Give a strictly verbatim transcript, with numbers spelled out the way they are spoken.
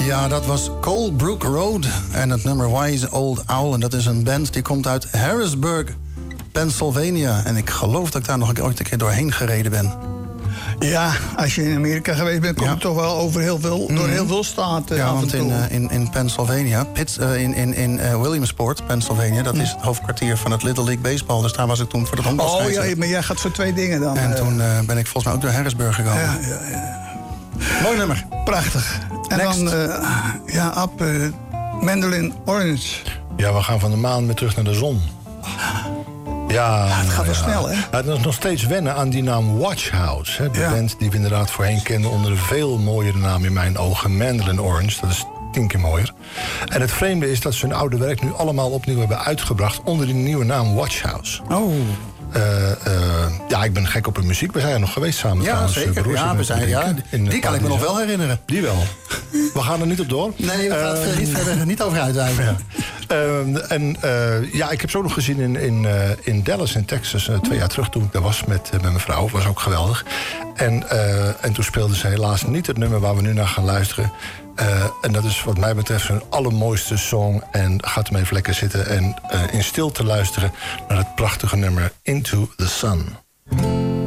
Ja, dat was Colebrook Road en het nummer Wise Old Owl. En dat is een band die komt uit Harrisburg, Pennsylvania. En ik geloof dat ik daar nog ooit een keer doorheen gereden ben. Ja, als je in Amerika geweest bent, kom je ja. toch wel over heel veel, door mm. heel veel staten. Ja, want in, uh, in, in Pennsylvania, Pitt, uh, in, in, in uh, Williamsport, Pennsylvania, dat mm. is het hoofdkwartier van het Little League Baseball. Dus daar was ik toen voor de honkbalscheidsrechter. Oh ja, maar jij gaat voor twee dingen dan. En uh, toen uh, ben ik volgens mij ook door Harrisburg gekomen. Ja, ja, ja. Mooi nummer. Prachtig. En Next. dan, uh, ja, Ab, uh, Mandolin Orange. Ja, we gaan van de maan weer terug naar de zon. Ja, ja, het gaat wel ja. snel, hè? Het is nog steeds wennen aan die naam Watchhouse. Hè? De ja. band die we inderdaad voorheen kenden onder een veel mooiere naam in mijn ogen. Mandolin Orange, dat is tien keer mooier. En het vreemde is dat ze hun oude werk nu allemaal opnieuw hebben uitgebracht onder die nieuwe naam Watchhouse. Oh. Uh, uh, ja, ik ben gek op hun muziek. We zijn er nog geweest samen. Ja, trouwens, zeker. broers, Ja, we zijn, ja. In, die kan ik me nog wel herinneren. Die wel. We gaan er niet op door. Nee, we gaan uh, er niet, verder, niet over uitwijken. Ja. Uh, en uh, ja, ik heb ze ook nog gezien in, in, uh, in Dallas in Texas uh, twee jaar terug toen ik daar was met, uh, met mijn vrouw. Was ook geweldig. En, uh, en toen speelden ze helaas niet het nummer waar we nu naar gaan luisteren. Uh, en dat is wat mij betreft hun allermooiste song. En gaat hem even lekker zitten en uh, in stilte luisteren naar het prachtige nummer Into the Sun.